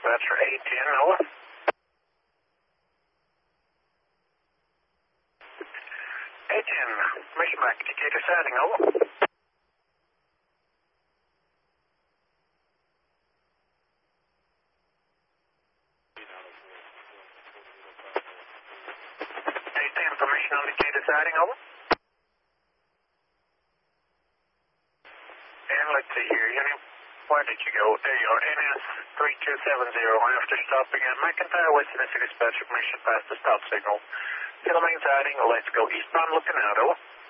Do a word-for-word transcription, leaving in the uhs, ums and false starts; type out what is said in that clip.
Dispatcher A ten, over. A ten, mission back, indicator sighting, over. A ten, permission indicator sighting, over. And let's see here, Unit, where did you go? There you are, N S three two seven zero, after stopping at McIntyre, West Tennessee Dispatcher, permission past the stop signal. Philomene sighting, let's go eastbound looking out, over.